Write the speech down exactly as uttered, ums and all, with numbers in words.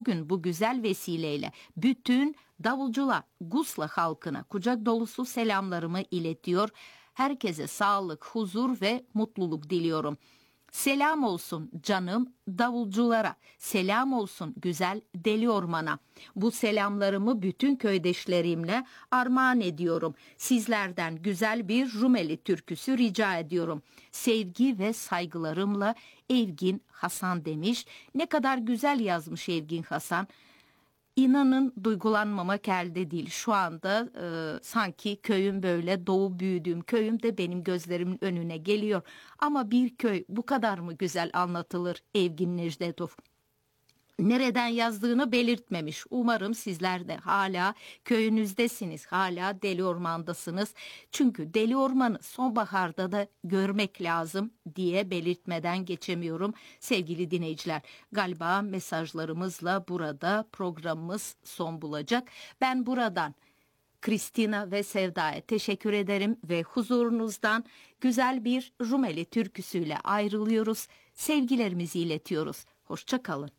bugün bu güzel vesileyle bütün Davulcular, Gusla halkına kucak dolusu selamlarımı iletiyor. Herkese sağlık, huzur ve mutluluk diliyorum. Selam olsun canım davulculara, selam olsun güzel deli ormana. Bu selamlarımı bütün köydeşlerimle armağan ediyorum. Sizlerden güzel bir Rumeli türküsü rica ediyorum. Sevgi ve saygılarımla Evgin Hasan demiş. Ne kadar güzel yazmış Evgin Hasan. İnanın duygulanmamak elde değil. Şu anda e, sanki köyüm böyle doğup büyüdüğüm köyüm de benim gözlerimin önüne geliyor. Ama bir köy bu kadar mı güzel anlatılır Evgin Necdetov? Nereden yazdığını belirtmemiş. Umarım sizler de hala köyünüzdesiniz, hala Deli Orman'dasınız. Çünkü Deli Orman'ı sonbaharda da görmek lazım diye belirtmeden geçemiyorum sevgili dinleyiciler. Galiba mesajlarımızla burada programımız son bulacak. Ben buradan Kristina ve Sevda'ya teşekkür ederim ve huzurunuzdan güzel bir Rumeli türküsüyle ayrılıyoruz. Sevgilerimizi iletiyoruz. Hoşça kalın.